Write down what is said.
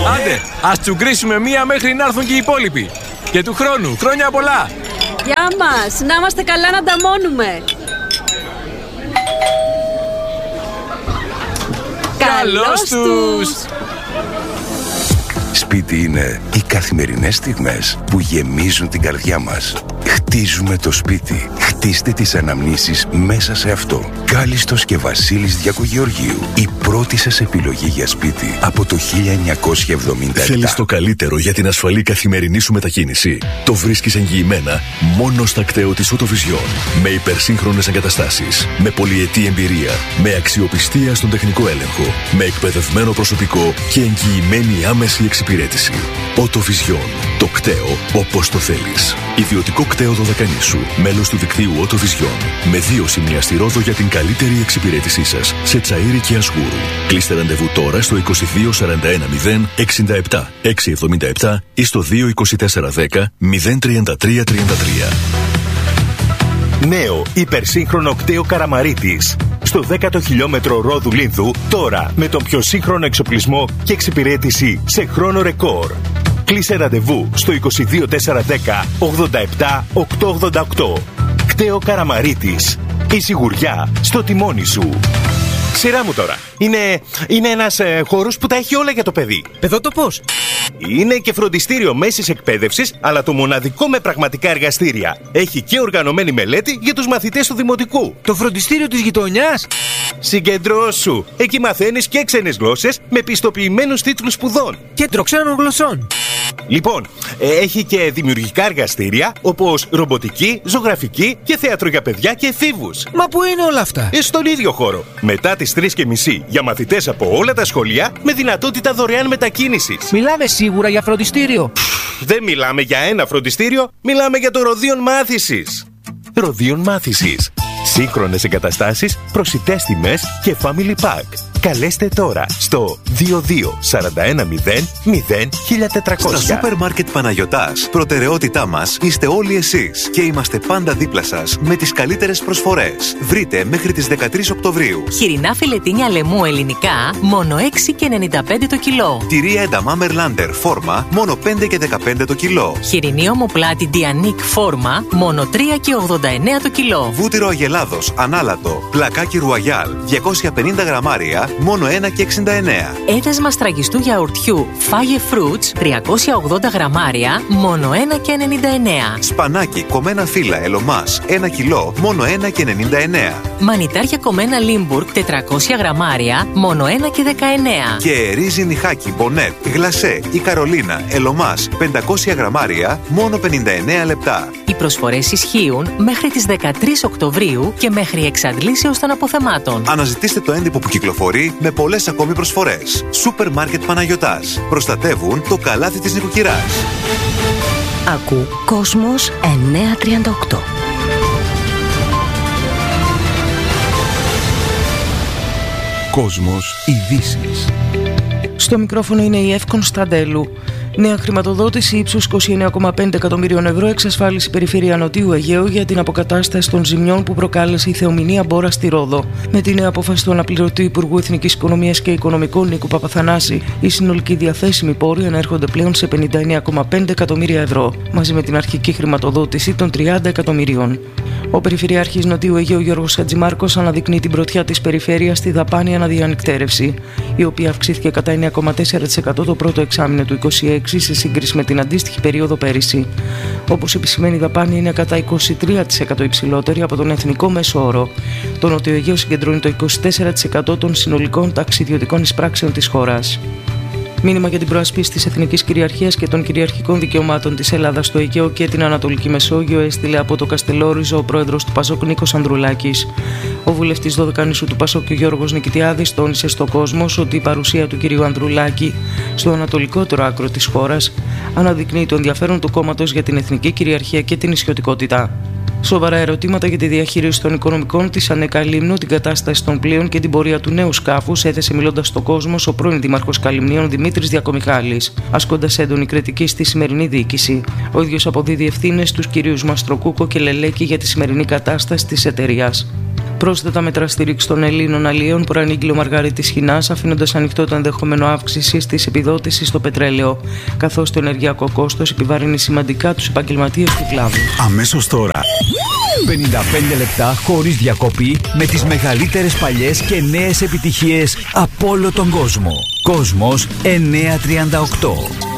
Άντε, ας τσουγκρίσουμε μία μέχρι να έρθουν και οι υπόλοιποι. Και του χρόνου, χρόνια πολλά. Γεια μας, να είμαστε καλά να ανταμώνουμε. Καλώς τους! Σπίτι είναι οι καθημερινές στιγμές που γεμίζουν την καρδιά μας. Χτίζουμε το σπίτι. Χτίστε τις αναμνήσεις μέσα σε αυτό. Κάλιστος και Βασίλης Διακογεωργίου. Η πρώτη σας επιλογή για σπίτι από το 1977. Θέλεις το καλύτερο για την ασφαλή καθημερινή σου μετακίνηση? Το βρίσκεις εγγυημένα μόνο στα κτέο της Autovision. Με υπερσύγχρονες εγκαταστάσεις, με πολυετή εμπειρία, με αξιοπιστία στον τεχνικό έλεγχο, με εκπαιδευμένο προσωπικό και εγγυημένη άμεση εξυπηρέτηση. Autovision. Το κτέο όπως το θέλεις. Ιδιωτικό κτέο Δωδεκανήσου. Μέλος του δικτύου Autovision. Με 2 σημεία στη Ρόδο για την καλύτερη εξυπηρέτησή σας. Σε Τσαΐρι και Ασγούρου. Κλείστε ραντεβού τώρα στο 22 41 0 67 677 ή στο 224 10 033 33. Νέο υπερσύγχρονο κτέο Καραμαρίτης. Στο 10ο χιλιόμετρο Ρόδου Λίνθου, τώρα με τον πιο σύγχρονο εξοπλισμό και εξυπηρέτηση σε χρόνο ρεκόρ. Κλείσε ραντεβού στο 22 410 87 888. Κτέο Καραμαρίτης. Η σιγουριά στο τιμόνι σου. Σειρά μου τώρα. Είναι ένας χώρος που τα έχει όλα για το παιδί. Παιδότοπος. Είναι και φροντιστήριο μέσης εκπαίδευσης, αλλά το μοναδικό με πραγματικά εργαστήρια. Έχει και οργανωμένη μελέτη για τους μαθητές του δημοτικού. Το φροντιστήριο της γειτονιάς. Συγκεντρώσου. Εκεί μαθαίνεις και ξένες γλώσσες με πιστοποιημένους τίτλους σπουδών. Κέντρο ξένων γλωσσών. Λοιπόν, έχει και δημιουργικά εργαστήρια όπως ρομποτική, ζωγραφική και θέατρο για παιδιά και εφήβους. Μα πού είναι όλα αυτά? Στον ίδιο χώρο. Μετά τις 3:30 για μαθητές από όλα τα σχολεία με δυνατότητα δωρεάν μετακίνησης. Μιλάμε σίγουρα για φροντιστήριο? Δεν μιλάμε για ένα φροντιστήριο, μιλάμε για το Ροδίον Μάθησης. Ροδίον Μάθησης. Σύγχρονες εγκαταστάσεις, προσιτές τιμές και family pack. Καλέστε τώρα στο 22 41 0 0 1400. Στα Σούπερ Μάρκετ Παναγιωτάς, προτεραιότητά μας είστε όλοι εσείς και είμαστε πάντα δίπλα σας με τις καλύτερες προσφορές. Βρείτε μέχρι τις 13 Οκτωβρίου. Χοιρινά φιλετίνια λεμού ελληνικά, μόνο 6,95 το κιλό. Τυρί ένταμα Μερλάντερ φόρμα, μόνο 5,15 το κιλό. Χοιρινή ομοπλάτη Διανίκ φόρμα, μόνο 3,89 το κιλό. Βούτυρο Αγελάδος ανάλατο, πλακάκι Ρουαγιάλ, 250 γραμμάρια, μόνο 1,69. Έδεσμα σφραγιστού γιαουρτιού Φάγε Fruits 380 γραμμάρια, μόνο 1,99. Σπανάκι κομμένα φύλλα Ελομάς 1 κιλό, μόνο 1,99. Μανιτάρια κομμένα Λίμπουργκ 400 γραμμάρια, μόνο 1,19. Και ρύζι νυχάκι Μπονέτ, γλασέ ή Καρολίνα Ελομάς 500 γραμμάρια, μόνο 59 λεπτά. Οι προσφορές ισχύουν μέχρι τις 13 Οκτωβρίου και μέχρι εξαντλήσεως των αποθεμάτων. Αναζητήστε το έντυπο που κυκλοφορεί με πολλές ακόμη προσφορές. Σούπερ Μάρκετ Παναγιωτάς. Προστατεύουν το καλάθι της νοικοκυράς. Ακού Κόσμος 938. Κόσμος ειδήσεις. Στο μικρόφωνο είναι η Εύη Κωνσταντέλου. Νέα χρηματοδότηση ύψους 29,5 εκατομμυρίων ευρώ εξασφάλισε η Περιφέρεια Νοτιού Αιγαίου για την αποκατάσταση των ζημιών που προκάλεσε η θεομηνία Μπόρα στη Ρόδο. Με τη νέα απόφαση του αναπληρωτή Υπουργού Εθνικής Οικονομίας και Οικονομικών Νίκου Παπαθανάση, οι συνολικοί διαθέσιμοι πόροι ανέρχονται πλέον σε 59,5 εκατομμύρια ευρώ, μαζί με την αρχική χρηματοδότηση των 30 εκατομμυρίων. Ο Περιφερειάρχης Νοτιού Αιγαίου Γιώργος Χατζημάρκος αναδεικνύει την πρωτιά της περιφέρειας στη δαπάνη αναδιανυκτέρευση, η οποία αυξήθηκε κατά 9,4% το πρώτο εξάμηνο του 2026 σε σύγκριση με την αντίστοιχη περίοδο πέρυσι. Όπως επισημαίνει, η δαπάνη είναι κατά 23% υψηλότερη από τον εθνικό μέσο όρο. Το Νότιο Αιγαίο συγκεντρώνει το 24% των συνολικών ταξιδιωτικών εισπράξεων της χώρας. Μήνυμα για την προασπίση της εθνικής κυριαρχίας και των κυριαρχικών δικαιωμάτων της Ελλάδας στο Αιγαίο και την Ανατολική Μεσόγειο έστειλε από το Καστελόριζο ο πρόεδρος του Πασόκ Νίκος Ανδρουλάκης. Ο βουλευτής Δωδεκανήσου του Πασόκ και ο Γιώργος Νικητιάδης τόνισε στο Κόσμος ότι η παρουσία του κυρίου Ανδρουλάκη στο ανατολικότερο άκρο της χώρας αναδεικνύει το ενδιαφέρον του κόμματος για την εθνική κυριαρχία και την νησιωτικότητα. Σοβαρά ερωτήματα για τη διαχείριση των οικονομικών της ΑΝΕ Λίμνου, την κατάσταση των πλοίων και την πορεία του νέου σκάφους έθεσε μιλώντας στο Κόσμο ο πρώην Δήμαρχος Καλυμνίων Δημήτρης Διακομιχάλης, ασκώντας έντονη κριτική στη σημερινή διοίκηση. Ο ίδιος αποδίδει ευθύνες στους κυρίους Μαστροκούκο και Λελέκη για τη σημερινή κατάσταση της εταιρείας. Πρόσθετα μέτρα στήριξη των Ελλήνων αλλιέων προανήγγειλε ο Μαργαρίτης Χινάς, αφήνοντας ανοιχτό το ενδεχόμενο αύξηση της επιδότησης στο πετρέλαιο, καθώς το ενεργειακό κόστος επιβαρύνει σημαντικά τους επαγγελματίες του κλάδου. Αμέσως τώρα. 55 λεπτά χωρίς διακοπή με τις μεγαλύτερες παλιές και νέες επιτυχίες από όλο τον κόσμο. Κόσμος 938.